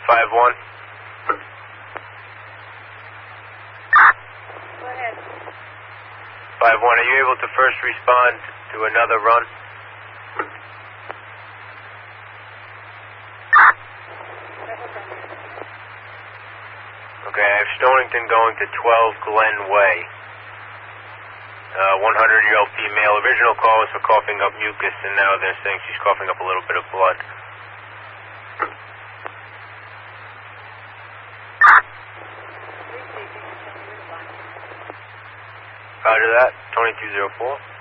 5-1. Go ahead. 5-1, are you able to first respond to another run? Okay, I have Stonington going to 12 Glen Way. 100-year-old female. Original call was for coughing up mucus, and now they're saying she's coughing up a little bit of blood. Roger that. 2204.